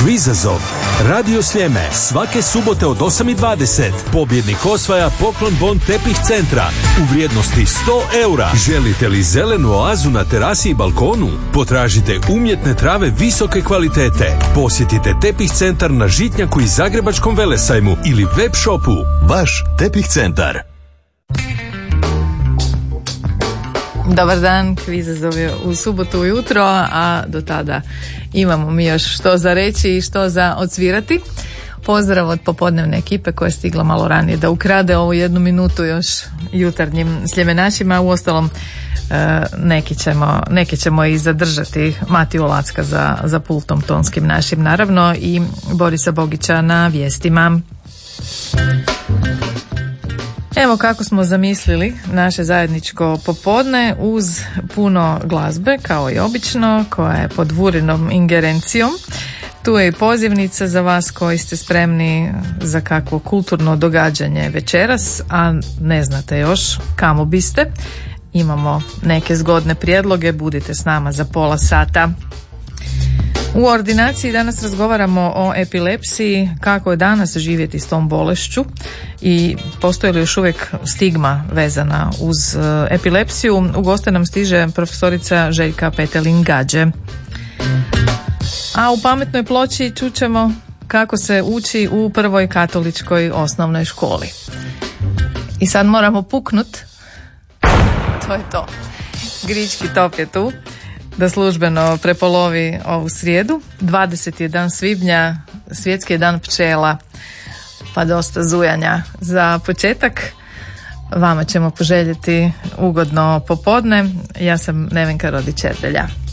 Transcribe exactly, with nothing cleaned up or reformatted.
Kvizazov. Radio Sljeme svake subote od osam i dvadeset. Pobjednik osvaja poklon bon tepih centra u vrijednosti sto eura. Želite li zelenu oazu na terasi i balkonu? Potražite umjetne trave visoke kvalitete. Posjetite Tepih centar na Žitnjaku i Zagrebačkom velesajmu ili web shopu. Vaš Tepih centar. Dobar dan, Kvizazov je u subotu ujutro, a do tada imamo mi još što za reći i što za odsvirati. Pozdrav od popodnevne ekipe koja je stigla malo ranije da ukrade ovu jednu minutu još jutarnjim sljemenašima. Uostalom, neki ćemo, neki ćemo i zadržati. Matiju Lacka za, za pultom tonskim našim, naravno, i Borisa Bogića na vijestima. Evo kako smo zamislili naše zajedničko popodne, uz puno glazbe, kao i obično, koja je pod Vurinom ingerencijom. Tu je i pozivnica za vas koji ste spremni za kakvo kulturno događanje večeras, a ne znate još kamo biste. Imamo neke zgodne prijedloge, budite s nama za pola sata. U ordinaciji danas razgovaramo o epilepsiji, kako je danas živjeti s tom bolešću i postoji li još uvijek stigma vezana uz epilepsiju. U goste nam stiže profesorica Željka Petelin-Gađe. A u pametnoj ploči čućemo kako se uči u prvoj katoličkoj osnovnoj školi. I sad moramo puknut. To je to. Grički top je tu da službeno prepolovi ovu srijedu. dvadeseti je dan svibnja, svjetski je dan pčela, pa dosta zujanja. Za početak vama ćemo poželjeti ugodno popodne. Ja sam Nevenka Rodić-Erdelja.